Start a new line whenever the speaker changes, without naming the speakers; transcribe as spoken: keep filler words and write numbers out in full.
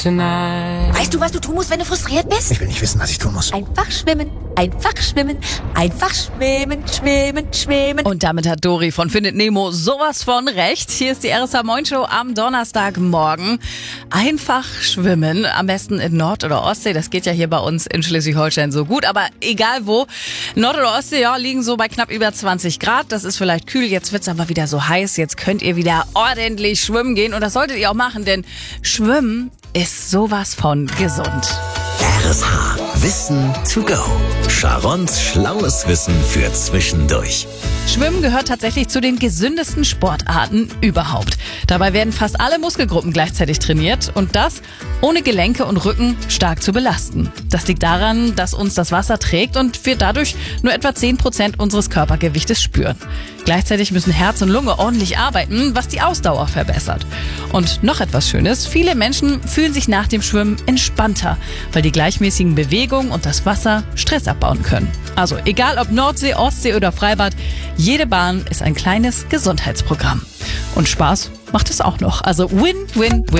tonight.
Weißt du, was du tun musst, wenn du frustriert bist?
Ich will nicht wissen, was ich tun muss.
Einfach schwimmen, einfach schwimmen, einfach schwimmen, schwimmen, schwimmen.
Und damit hat Dori von Findet Nemo sowas von recht. Hier ist die R S H Moin Show am Donnerstagmorgen. Einfach schwimmen, am besten in Nord- oder Ostsee. Das geht ja hier bei uns in Schleswig-Holstein so gut, aber egal wo. Nord- oder Ostsee, ja, liegen so bei knapp über zwanzig Grad. Das ist vielleicht kühl, jetzt wird's aber wieder so heiß. Jetzt könnt ihr wieder ordentlich schwimmen gehen und das solltet ihr auch machen, denn Schwimmen ist sowas von gesund.
R S H. Wissen to go. Sharons schlaues Wissen für zwischendurch.
Schwimmen gehört tatsächlich zu den gesündesten Sportarten überhaupt. Dabei werden fast alle Muskelgruppen gleichzeitig trainiert und das ohne Gelenke und Rücken stark zu belasten. Das liegt daran, dass uns das Wasser trägt und wir dadurch nur etwa zehn Prozent unseres Körpergewichtes spüren. Gleichzeitig müssen Herz und Lunge ordentlich arbeiten, was die Ausdauer verbessert. Und noch etwas Schönes, viele Menschen fühlen sich nach dem Schwimmen entspannter, weil die gleichmäßigen Bewegungen und das Wasser Stress abbauen können. Also egal ob Nordsee, Ostsee oder Freibad, jede Bahn ist ein kleines Gesundheitsprogramm. Und Spaß macht es auch noch. Also win, win, win.